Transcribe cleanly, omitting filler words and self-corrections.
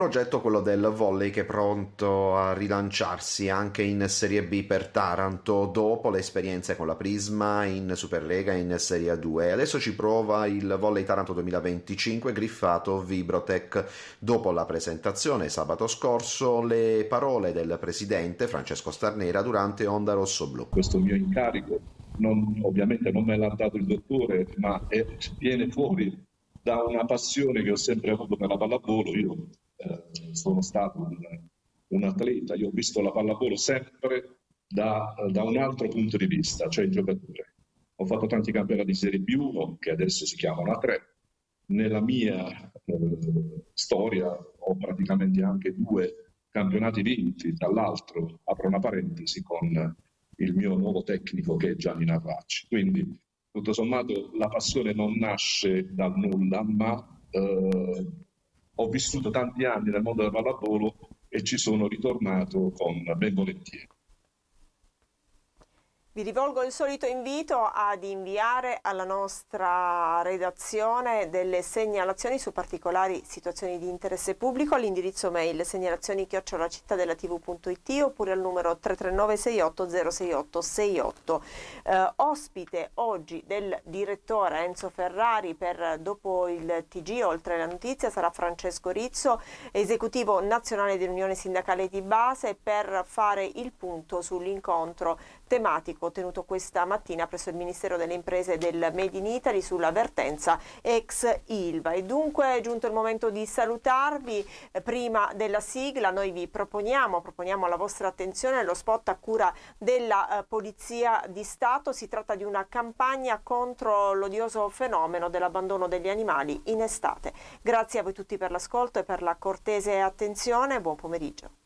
Progetto quello del volley che è pronto a rilanciarsi anche in Serie B per Taranto dopo le esperienze con la Prisma in Superlega e in Serie A2. Adesso ci prova il Volley Taranto 2025 griffato Vibrotech. Dopo la presentazione sabato scorso, le parole del presidente Francesco Starnera durante Onda Rosso Blu. Questo mio incarico ovviamente non me l'ha dato il dottore, ma viene fuori da una passione che ho sempre avuto per la pallavolo. Io sono stato un atleta, io ho visto la pallavolo sempre da un altro punto di vista, cioè il giocatore. Ho fatto tanti campionati di Serie B1, che adesso si chiamano A3. Nella mia storia ho praticamente anche 2 campionati vinti, tra l'altro, apro una parentesi, con il mio nuovo tecnico che è Gianni Narvacci. Quindi, tutto sommato, la passione non nasce dal nulla, ma ho vissuto tanti anni nel mondo del pallavolo e ci sono ritornato con ben volentieri. Vi rivolgo il solito invito ad inviare alla nostra redazione delle segnalazioni su particolari situazioni di interesse pubblico all'indirizzo mail segnalazioni@cittadelatv.it oppure al numero 339 68 068 68. Ospite oggi del direttore Enzo Ferrari per dopo il TG oltre la notizia sarà Francesco Rizzo, esecutivo nazionale dell'Unione Sindacale di Base, per fare il punto sull'incontro tematico tenuto questa mattina presso il Ministero delle Imprese del Made in Italy sulla vertenza ex Ilva. E dunque è giunto il momento di salutarvi. Prima della sigla noi vi proponiamo alla vostra attenzione lo spot a cura della Polizia di Stato. Si tratta di una campagna contro l'odioso fenomeno dell'abbandono degli animali in estate. Grazie a voi tutti per l'ascolto e per la cortese attenzione. Buon pomeriggio.